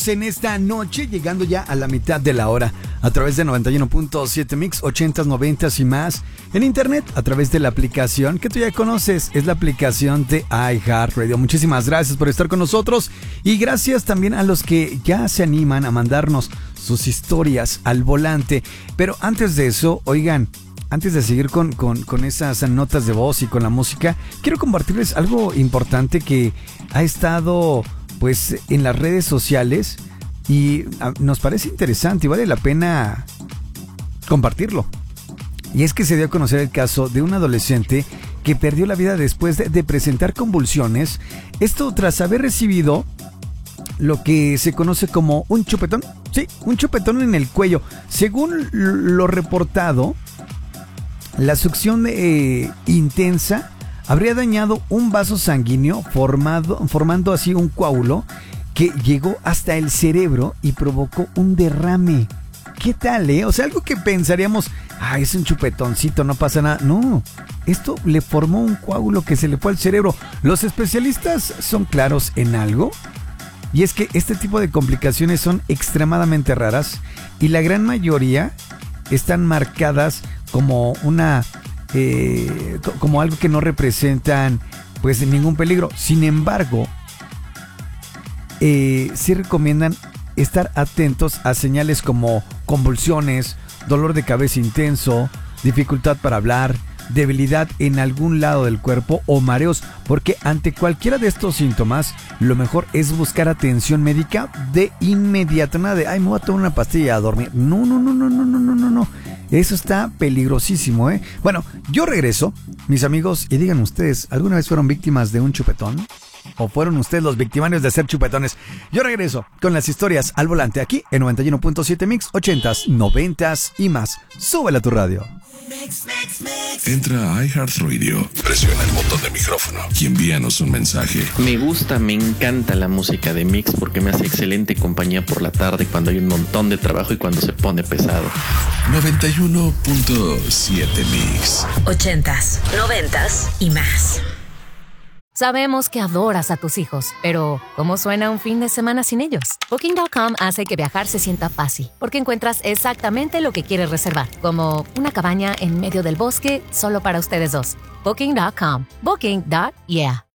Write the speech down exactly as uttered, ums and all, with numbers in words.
estamos en esta noche, llegando ya a la mitad de la hora, a través de noventa y uno punto siete Mix, ochentas, noventas y más, en internet, a través de la aplicación que tú ya conoces, es la aplicación de iHeartRadio. Muchísimas gracias por estar con nosotros y gracias también a los que ya se animan a mandarnos sus historias al volante. Pero antes de eso, oigan, antes de seguir con, con, con esas notas de voz y con la música, quiero compartirles algo importante que ha estado pues en las redes sociales y nos parece interesante y vale la pena compartirlo. Y es que se dio a conocer el caso de un adolescente que perdió la vida después de, de presentar convulsiones. Esto tras haber recibido lo que se conoce como un chupetón. Sí, un chupetón en el cuello. Según lo reportado, la succión eh, intensa habría dañado un vaso sanguíneo formado, formando así un coágulo que llegó hasta el cerebro y provocó un derrame. ¿Qué tal, eh? O sea, algo que pensaríamos, ah, es un chupetoncito, no pasa nada. No, esto le formó un coágulo que se le fue al cerebro. Los especialistas son claros en algo, y es que este tipo de complicaciones son extremadamente raras y la gran mayoría están marcadas como una eh, como algo que no representan pues ningún peligro. Sin embargo, eh, sí recomiendan estar atentos a señales como convulsiones, dolor de cabeza intenso, dificultad para hablar, debilidad en algún lado del cuerpo o mareos, porque ante cualquiera de estos síntomas lo mejor es buscar atención médica de inmediato. Nada de, ay, me voy a tomar una pastilla a dormir. No, no, no, no, no, no, no, no, no. Eso está peligrosísimo, ¿eh? Bueno, yo regreso, mis amigos, y digan ustedes, ¿alguna vez fueron víctimas de un chupetón? ¿O fueron ustedes los victimarios de ser chupetones? Yo regreso con las historias al volante aquí en noventa y uno punto siete Mix, ochentas, noventas y más. Súbela a tu radio. Mix, mix, mix. Entra a iHeartRadio, presiona el botón de micrófono y envíanos un mensaje. Me gusta, me encanta la música de Mix porque me hace excelente compañía por la tarde cuando hay un montón de trabajo y cuando se pone pesado. noventa y uno punto siete Mix. Ochentas, noventas y más. Sabemos que adoras a tus hijos, pero ¿cómo suena un fin de semana sin ellos? Booking punto com hace que viajar se sienta fácil, porque encuentras exactamente lo que quieres reservar, como una cabaña en medio del bosque solo para ustedes dos. Booking punto com. Booking. Yeah.